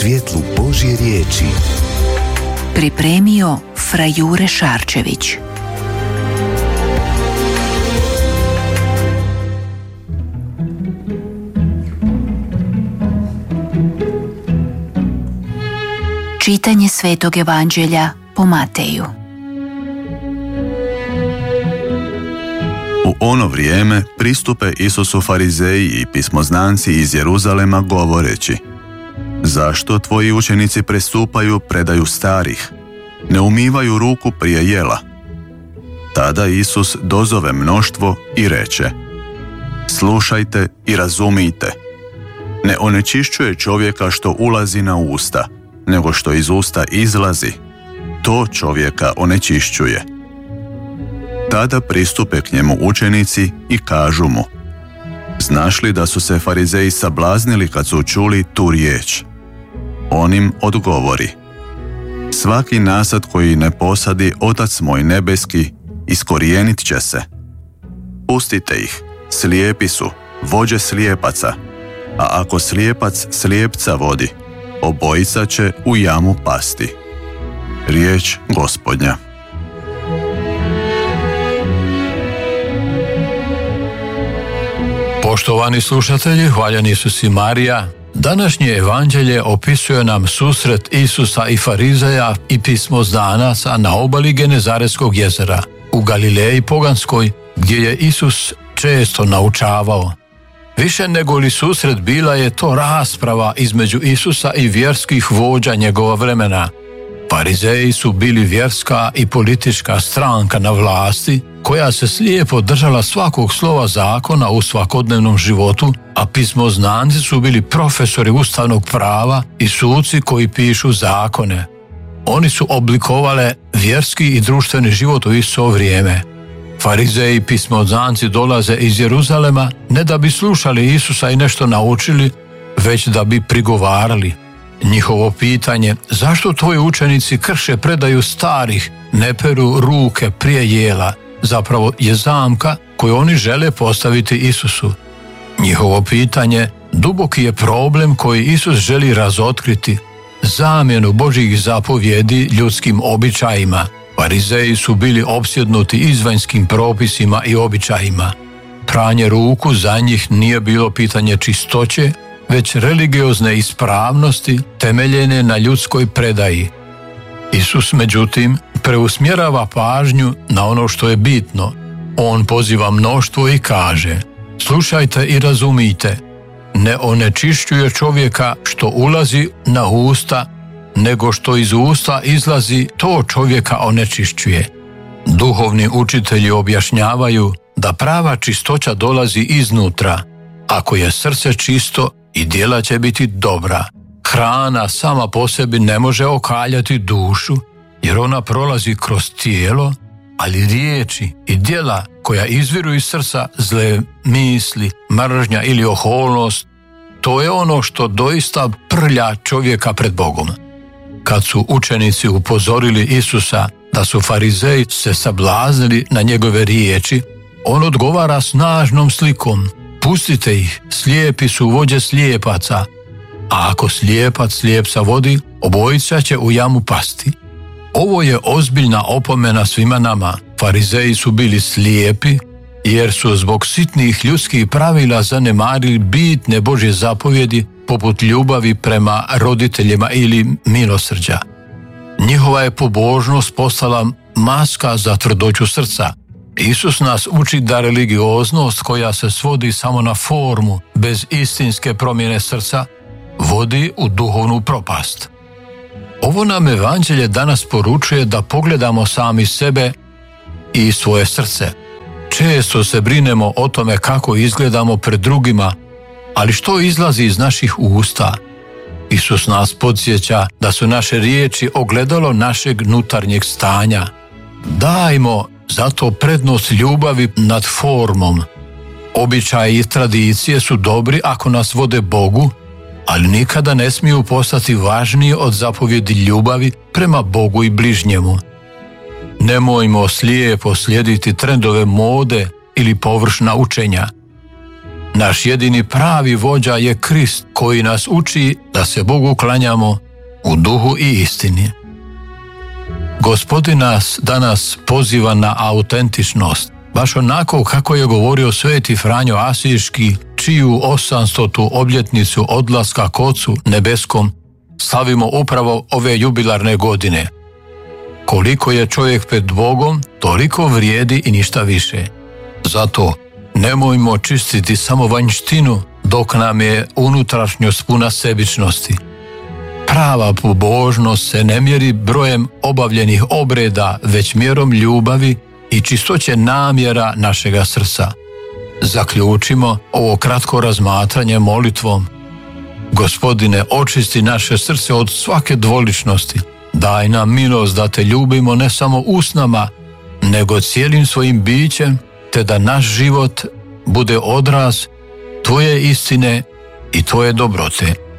svjetlu Božje riječi. Pripremio Fra Jure Šarčević. Čitanje Svetog Evanđelja po Mateju. U ono vrijeme pristupe Isusu farizeji i pismoznanci iz Jeruzalema govoreći: zašto tvoji učenici prestupaju predaju starih, ne umivaju ruku prije jela? Tada Isus dozove mnoštvo i reče: slušajte i razumijte. Ne onečišćuje čovjeka što ulazi na usta, nego što iz usta izlazi, to čovjeka onečišćuje. Tada pristupe k njemu učenici i kažu mu: znaš li da su se farizeji sablaznili kad su čuli tu riječ? On im odgovori: svaki nasad koji ne posadi Otac moj nebeski, iskorijenit će se. Pustite ih, slijepi su, vođe slijepaca, a ako slijepac slijepca vodi, obojica će u jamu pasti. Riječ Gospodnja. Poštovani slušatelji, hvaljeni Isus i Marija, današnje evanđelje opisuje nam susret Isusa i farizeja i pismoznanaca na obali Genezaretskog jezera u Galileji poganskoj, gdje je Isus često naučavao. Više nego li susret, bila je to rasprava između Isusa i vjerskih vođa njegova vremena. Farizeji su bili vjerska i politička stranka na vlasti, koja se slijepo držala svakog slova zakona u svakodnevnom životu, a pismoznanci su bili profesori ustavnog prava i suci koji pišu zakone. Oni su oblikovale vjerski i društveni život u isto vrijeme. Farizeji i pismoznanci dolaze iz Jeruzalema ne da bi slušali Isusa i nešto naučili, već da bi prigovarali. Njihovo pitanje: zašto tvoji učenici krše predaju starih, ne peru ruke prije jela, zapravo je zamka koju oni žele postaviti Isusu. Njihovo pitanje duboki je problem koji Isus želi razotkriti, zamjenu Božjih zapovjedi ljudskim običajima. Farizeji su bili opsjednuti izvanjskim propisima i običajima. Pranje ruku za njih nije bilo pitanje čistoće, već religiozne ispravnosti temeljene na ljudskoj predaji. Isus, međutim, preusmjerava pažnju na ono što je bitno. On poziva mnoštvo i kaže: slušajte i razumijte. Ne onečišćuje čovjeka što ulazi na usta, nego što iz usta izlazi, to čovjeka onečišćuje. Duhovni učitelji objašnjavaju da prava čistoća dolazi iznutra. Ako je srce čisto, i djela će biti dobra. Hrana sama po sebi ne može okaljati dušu, jer ona prolazi kroz tijelo, ali riječi i djela koja izviru iz srca, zle misli, mržnja ili oholnost, to je ono što doista prlja čovjeka pred Bogom. Kad su učenici upozorili Isusa da su farizeji se sablaznili na njegove riječi, on odgovara snažnom slikom: pustite ih, slijepi su vođe slijepaca, a ako slijepac slijepca vodi, obojica će u jamu pasti. Ovo je ozbiljna opomena svima nama. Farizeji su bili slijepi jer su zbog sitnih ljudskih pravila zanemarili bitne Božje zapovjedi, poput ljubavi prema roditeljima ili milosrđa. Njihova je pobožnost postala maska za tvrdoću srca. Isus nas uči da religioznost koja se svodi samo na formu, bez istinske promjene srca, vodi u duhovnu propast. Ovo nam evanđelje danas poručuje da pogledamo sami sebe i svoje srce. Često se brinemo o tome kako izgledamo pred drugima, ali što izlazi iz naših usta? Isus nas podsjeća da su naše riječi ogledalo našeg unutarnjeg stanja. Dajmo zato prednost ljubavi nad formom. Običaji i tradicije su dobri ako nas vode Bogu, ali nikada ne smiju postati važniji od zapovjedi ljubavi prema Bogu i bližnjemu. Nemojmo slijepo slijediti trendove mode ili površna učenja. Naš jedini pravi vođa je Krist, koji nas uči da se Bogu klanjamo u duhu i istini. Gospodin nas danas poziva na autentičnost, baš onako kako je govorio sveti Franjo Asiški, čiju 800. obljetnicu odlaska k Ocu nebeskom slavimo upravo ove jubilarne godine. Koliko je čovjek pred Bogom, toliko vrijedi i ništa više. Zato nemojmo čistiti samo vanjštinu dok nam je unutrašnjost puna sebičnosti. Prava pobožnost se ne mjeri brojem obavljenih obreda, već mjerom ljubavi i čistoće namjera našega srca. Zaključimo ovo kratko razmatranje molitvom. Gospodine, očisti naše srce od svake dvoličnosti. Daj nam milost da te ljubimo ne samo usnama, nego cijelim svojim bićem, te da naš život bude odraz tvoje istine i tvoje dobrote.